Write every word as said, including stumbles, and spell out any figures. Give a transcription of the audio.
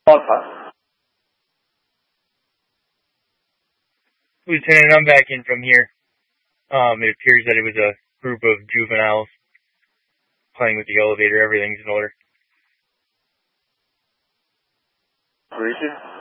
Alpha. Lieutenant, I'm back in from here. Um, it appears that it was a group of juveniles playing with the elevator. Everything's in order. Region?